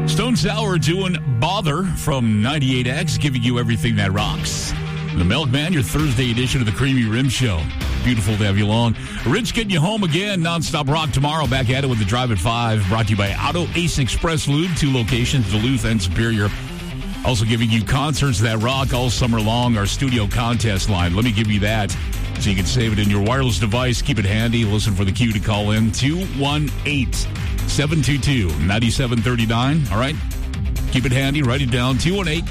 Stone Sour doing Bother from 98X, giving you everything that rocks. The Milkman, your Thursday edition of the Creamy Rim Show. Beautiful to have you along. Rich getting you home again. Nonstop rock tomorrow. Back at it with the Drive at 5. Brought to you by Auto Ace Express Lube. 2 locations, Duluth and Superior. Also giving you concerts that rock all summer long. Our studio contest line. Let me give you that so you can save it in your wireless device. Keep it handy. Listen for the cue to call in. 218-722-9739. All right? Keep it handy. Write it down.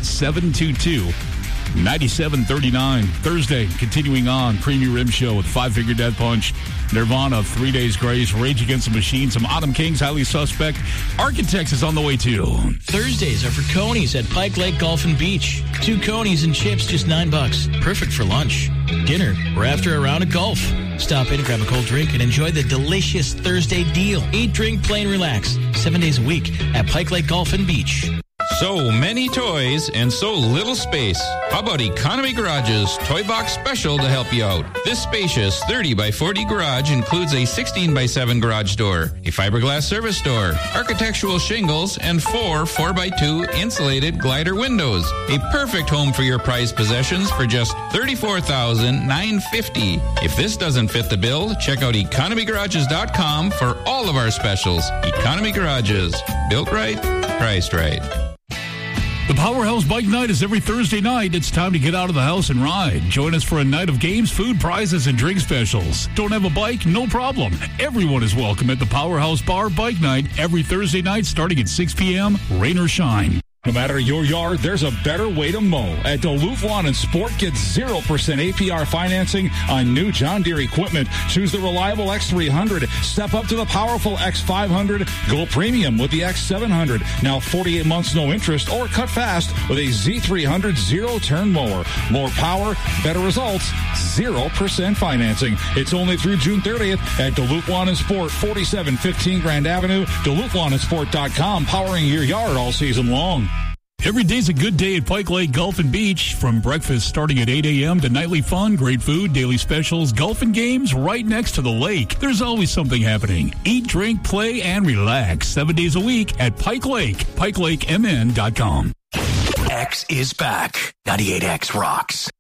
218-722-9739. Thursday, continuing on. Creamy Rim Show with Five Finger Death Punch, Nirvana, 3 Days Grace, Rage Against the Machine, some Autumn Kings, Highly Suspect. Architects is on the way too. Thursdays are for Conies at Pike Lake Golf and Beach. 2 Conies and chips, just $9. Perfect for lunch, dinner, or after a round of golf. Stop in, grab a cold drink, and enjoy the delicious Thursday deal. Eat, drink, play, and relax. 7 days a week at Pike Lake Golf and Beach. So many toys and so little space. How about Economy Garage's Toy Box Special to help you out? This spacious 30 by 40 garage includes a 16 by 7 garage door, a fiberglass service door, architectural shingles, and 4 4x2 insulated glider windows. A perfect home for your prized possessions for just $34,950. If this doesn't fit the bill, check out economygarages.com for all of our specials. Economy Garages. Built right, priced right. The Powerhouse Bike Night is every Thursday night. It's time to get out of the house and ride. Join us for a night of games, food, prizes, and drink specials. Don't have a bike? No problem. Everyone is welcome at the Powerhouse Bar Bike Night every Thursday night starting at 6 p.m., rain or shine. No matter your yard, there's a better way to mow. At Duluth Lawn and Sport, get 0% APR financing on new John Deere equipment. Choose the reliable X300. Step up to the powerful X500. Go premium with the X700. Now 48 months, no interest, or cut fast with a Z300 zero-turn mower. More power, better results, 0% financing. It's only through June 30th at Duluth Lawn and Sport, 4715 Grand Avenue, DuluthLawnandSport.com, powering your yard all season long. Every day's a good day at Pike Lake Golf and Beach. From breakfast starting at 8 a.m. to nightly fun, great food, daily specials, golf and games right next to the lake. There's always something happening. Eat, drink, play, and relax 7 days a week at Pike Lake, PikeLakeMN.com. X is back. 98X rocks.